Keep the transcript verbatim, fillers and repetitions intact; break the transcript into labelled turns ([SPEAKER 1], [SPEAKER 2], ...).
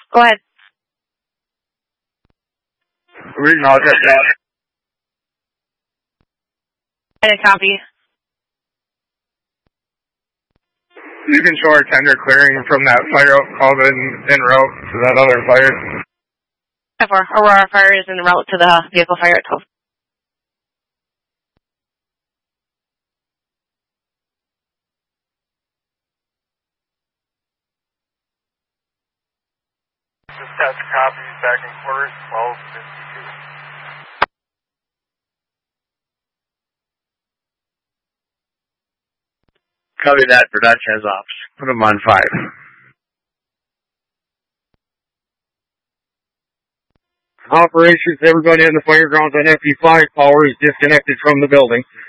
[SPEAKER 1] Go ahead.
[SPEAKER 2] We acknowledge that.
[SPEAKER 1] And a copy.
[SPEAKER 2] You can show our tender clearing from that fire called in, en route to that other fire.
[SPEAKER 1] Or Aurora Fire is en route to the vehicle fire at twelve.
[SPEAKER 3] Dispatch copy, back in quarters, twelve fifty-two.
[SPEAKER 2] Copy that, production is off. Put them on five. Operations, everybody in the fire grounds on F E five, power is disconnected from the building.